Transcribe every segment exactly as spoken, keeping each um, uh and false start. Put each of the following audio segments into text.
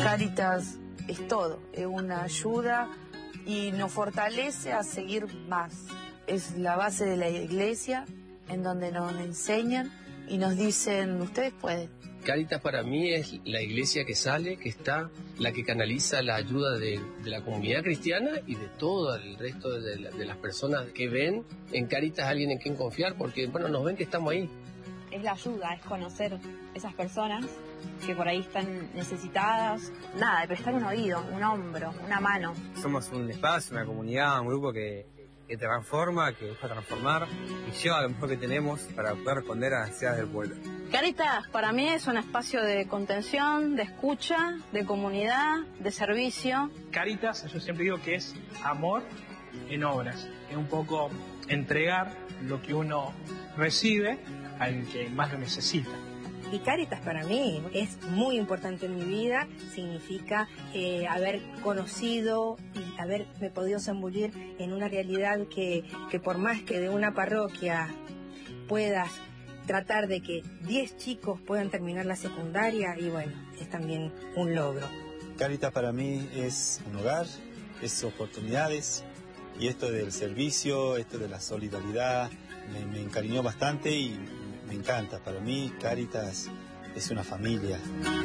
Cáritas es todo, es una ayuda y nos fortalece a seguir más. Es la base de la iglesia en donde nos enseñan y nos dicen, ustedes pueden. Cáritas para mí es la iglesia que sale, que está, la que canaliza la ayuda de, de la comunidad cristiana y de todo el resto de, la, de las personas que ven en Cáritas a alguien en quien confiar, porque bueno, nos ven que estamos ahí. Es la ayuda, es conocer esas personas que por ahí están necesitadas, nada, de prestar un oído, un hombro, una mano. Somos un espacio, una comunidad, un grupo que, que transforma, que busca transformar y lleva lo mejor que tenemos para poder responder a las necesidades del pueblo. Cáritas para mí es un espacio de contención, de escucha, de comunidad, de servicio. Cáritas, yo siempre digo que es amor en obras, es un poco entregar lo que uno recibe al que más lo necesita. Y Cáritas para mí es muy importante en mi vida, significa eh, haber conocido y haberme podido zambullir en una realidad que, que por más que de una parroquia puedas tratar de que diez chicos puedan terminar la secundaria, y bueno, es también un logro. Cáritas para mí es un hogar, es oportunidades, y esto del servicio, esto de la solidaridad, me, me encariñó bastante y me encanta. Para mí Cáritas es una familia.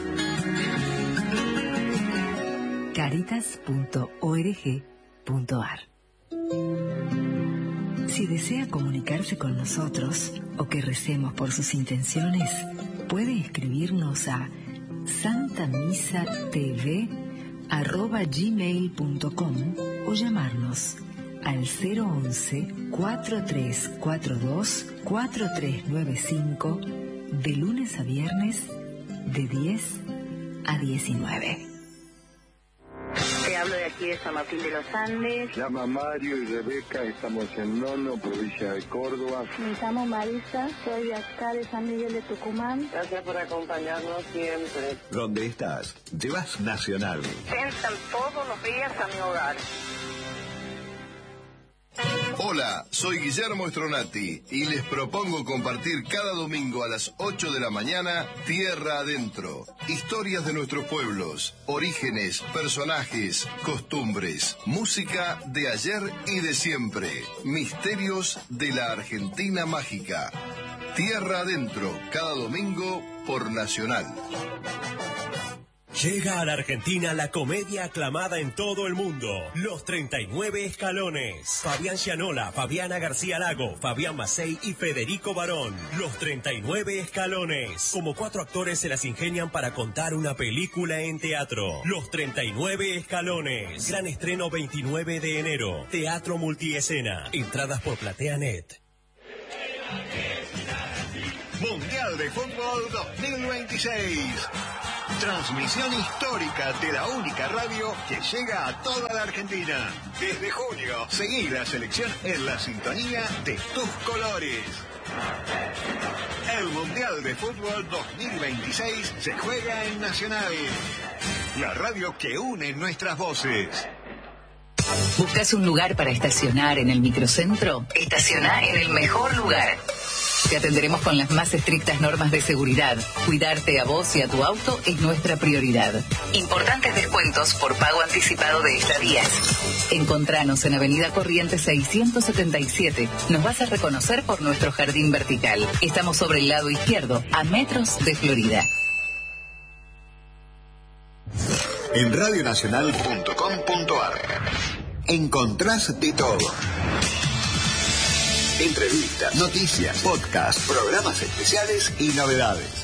Cáritas punto org punto ar. Si desea comunicarse con nosotros o que recemos por sus intenciones, puede escribirnos a santamisatv arroba gmail punto com o llamarnos al cero once, cuatro tres cuatro dos, cuatro tres nueve cinco de lunes a viernes de diez a diecinueve. Te hablo de aquí de San Martín de los Andes. Llama Mario y Rebeca, estamos en Nono, provincia de Córdoba. Me llamo Marisa, soy de acá de San Miguel de Tucumán. Gracias por acompañarnos siempre. ¿Dónde estás? Llevas Nacional. Entran todos los días a mi hogar. Hola, soy Guillermo Stronati y les propongo compartir cada domingo a las ocho de la mañana Tierra Adentro. Historias de nuestros pueblos, orígenes, personajes, costumbres, música de ayer y de siempre, misterios de la Argentina mágica. Tierra Adentro, cada domingo por Nacional. Llega a la Argentina la comedia aclamada en todo el mundo, Los treinta y nueve Escalones. Fabián Gianola, Fabiana García Lago, Fabián Macei y Federico Barón. Los treinta y nueve Escalones. Como cuatro actores se las ingenian para contar una película en teatro. Los treinta y nueve Escalones. Gran estreno veintinueve de enero. Teatro multiescena. Entradas por PlateaNet. Mundial de Fútbol dos mil veintiséis. Transmisión histórica de la única radio que llega a toda la Argentina. Desde junio, seguí la selección en la sintonía de tus colores. El Mundial de Fútbol dos mil veintiséis se juega en Nacional, la radio que une nuestras voces. ¿Buscas un lugar para estacionar en el microcentro? Estaciona en el mejor lugar. Te atenderemos con las más estrictas normas de seguridad. Cuidarte a vos y a tu auto es nuestra prioridad. Importantes descuentos por pago anticipado de estadías. Encontranos en Avenida Corrientes seiscientos setenta y siete. Nos vas a reconocer por nuestro jardín vertical. Estamos sobre el lado izquierdo, a metros de Florida. En radionacional punto com punto ar encontrás de todo. Entrevistas, noticias, podcasts, programas especiales y novedades.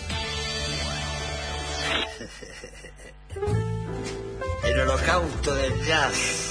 El holocausto del jazz.